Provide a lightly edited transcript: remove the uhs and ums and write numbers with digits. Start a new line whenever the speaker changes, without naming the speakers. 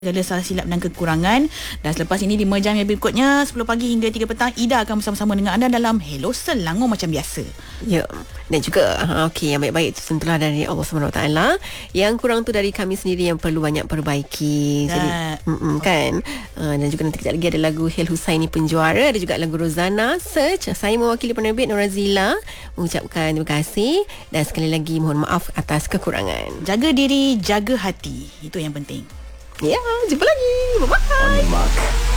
segala salah silap dan kekurangan. Dan selepas ini 5 jam yang berikutnya 10 pagi hingga 3 petang, Ida akan bersama-sama dengan anda dalam Hello Selangor macam biasa.
Ya, dan juga okey, yang baik-baik itu tentulah dari Allah SWT. Yang kurang tu dari kami sendiri yang perlu banyak perbaiki. Jadi kan. Dan juga nanti kejap lagi ada lagu Hil Husaini Penjuara, ada juga lagu Rozana Search. Saya mewakili penerbit Norazila mengucapkan terima kasih dan sekali lagi mohon maaf atas kekurangan.
Jaga diri, jaga hati. Itu yang penting.
Ya, jumpa lagi. Bye-bye.
On the mark.